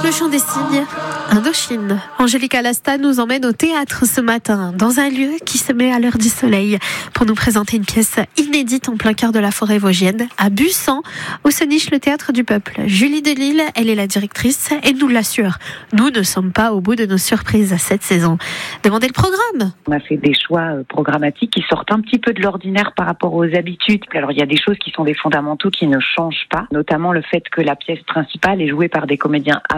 Le chant des cygnes, Indochine. Angélique Alasta nous emmène au théâtre ce matin, dans un lieu qui se met à l'heure du soleil, pour nous présenter une pièce inédite en plein cœur de la forêt vosgienne, à Busan, où se niche le théâtre du peuple. Julie Delisle, elle est la directrice, et nous l'assure, nous ne sommes pas au bout de nos surprises cette saison. Demandez le programme. On a fait des choix programmatiques qui sortent un petit peu de l'ordinaire par rapport aux habitudes. Alors il y a des choses qui sont des fondamentaux qui ne changent pas, notamment le fait que la pièce principale est jouée par des comédiens